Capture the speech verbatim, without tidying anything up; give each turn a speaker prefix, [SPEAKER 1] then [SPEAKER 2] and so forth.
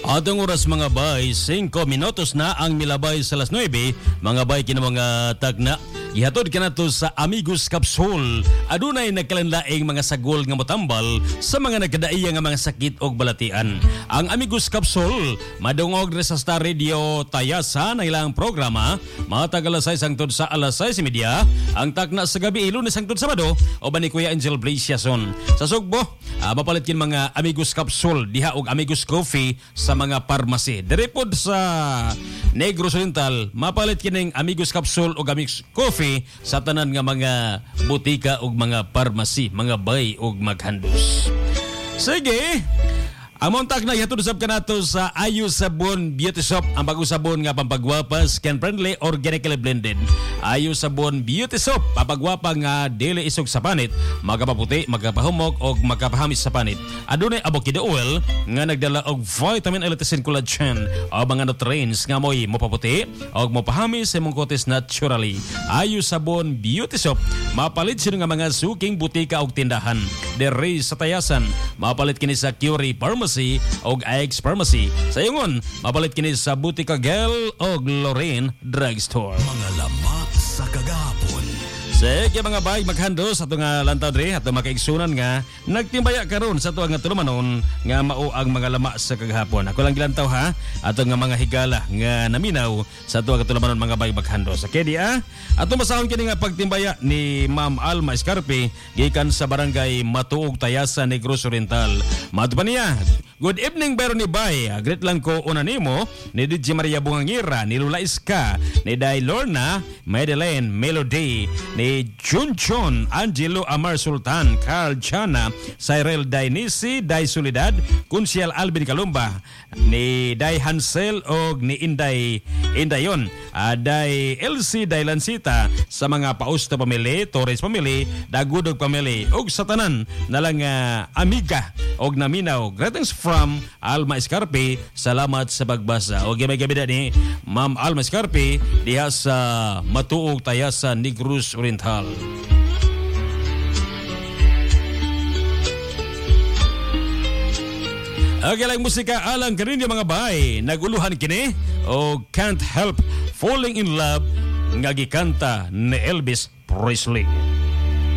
[SPEAKER 1] Atong oras mga bay, singko minutos na ang milabay sa alas nuwebe. Mga bay, kina mga tagna. Ihatod ka na to sa Amigos Capsule. Adunay nagkalanlaing mga sagol nga motambal sa mga nagkadaiya nga mga sakit o balatian. Ang Amigos Capsule, madungog na sa Star Radio Tayasa na ilang programa. Matag alas sais hangtod sa alas sais media. Ang tagna sa gabi, Lunes hangtod Sabado, o ba ni Kuya Angel Blaziason. Sa Sugbo, uh, mapalit kin mga Amigos Capsule, diha og Amigos Coffee sa mga pharmacy. Direpod sa Negros Oriental, mapalit kining Amigos Capsule o Amigos Coffee sa tanan nga mga butika o mga pharmacy, mga bay o maghandos. Sige, among tag na ihatod usab ka nato sa Ayu Sabon Beauty Soap, ang bagong sabon nga pampagwapa, skin friendly, organically blended. Ayu Sabon Beauty Soap, papagwapa nga dili isog sa panit, magapaputi, magapahumok o magapahamis sa panit. Adunay avocado oil nga nagdala og vitamin, electin, collagen o mga nutrients nga mo'y mopaputi o mopahamis sa imong kutis naturally. Ayu Sabon Beauty Soap, mapalit sino nga mga suking butika o tindahan. Dere sa Tayasan, mapalit kini sa Curie Pharmacy o Ix Pharmacy. Sa yungon, mapalit kini sa Butika Gel o Lorraine Drugstore.
[SPEAKER 2] Mga lama sa kagahapon.
[SPEAKER 1] Sige mga bay, maghandos ato nga lantaw dre, ato makaigsunan nga nagtimbaya karon sa tuwa nga tulumanon nga mao ang mga lama sa kagahapon. Ako lang gilantaw ha, ato nga mga higala nga naminaw sa tuwa nga tulumanon mga bay, maghandos. Okay di ah? Ato masahon kini nga pagtimbaya ni Ma'am Alma Escarpe gikan sa barangay Matuog, Tayasa, Negros Oriental. Mato pa niya. Good evening bayro ni bay. Greet lang ko una nimo ni D J Maria Bungangira, ni Lula Iska, ni Day Lorna, Madeleine, Melody, ni Junjun, Angelo Amar Sultan, Carl Chana, Cyril Dainisi, Day Solidad, Kunsyal Alvin Kalumba, ni Day Hansel o ni Inday Indayon, uh, Day Elsie Day Lansita, sa mga Pausta Pamili, Torres Pamili, Dagudog Pamili, og sa tanan na lang uh, amiga og naminaw. Greetings from Alma Escarpe. Salamat sa pagbasa. O gamay-gabi na ni Ma'am Alma Escarpe diha sa Matuog, Tayasa, Negros Oriental. Okay lang musika alang kanin yung mga bay. Naguluhan kini o Can't Help Falling in Love nga gikanta ni Elvis Presley.